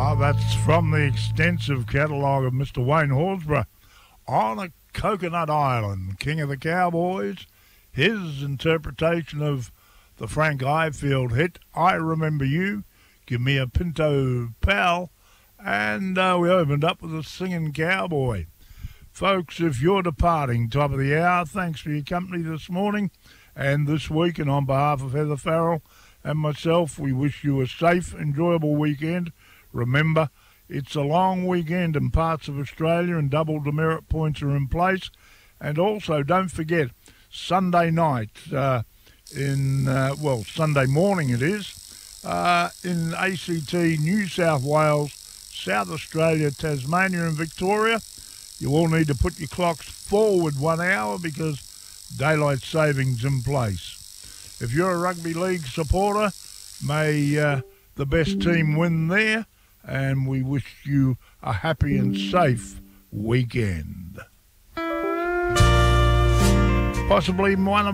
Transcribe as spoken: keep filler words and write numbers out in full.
Oh, that's from the extensive catalogue of Mister Wayne Horsburgh. On a Coconut Island, King of the Cowboys, his interpretation of the Frank Ifield hit, I Remember You, Give Me a Pinto Pal, and uh, we opened up with a Singing Cowboy. Folks, if you're departing, top of the hour, thanks for your company this morning and this week, and on behalf of Heather Farrell and myself, we wish you a safe, enjoyable weekend. Remember, it's a long weekend in parts of Australia and double demerit points are in place. And also, don't forget, Sunday night, uh, in, uh, well, Sunday morning it is, uh, in A C T, New South Wales, South Australia, Tasmania and Victoria, you all need to put your clocks forward one hour because daylight savings in place. If you're a rugby league supporter, may uh, the best team win there. And we wish you a happy and safe weekend. Possibly one of